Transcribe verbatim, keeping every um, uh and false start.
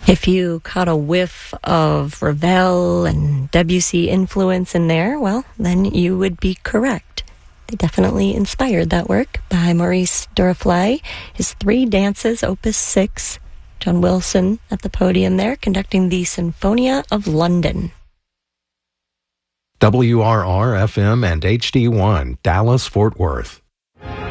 If you caught a whiff of Ravel and Debussy influence in there, well, then you would be correct. They definitely inspired that work by Maurice Duruflé. His Three Dances, Opus six. John Wilson at the podium there, conducting the Sinfonia of London. W R R F M and H D one, Dallas, Fort Worth.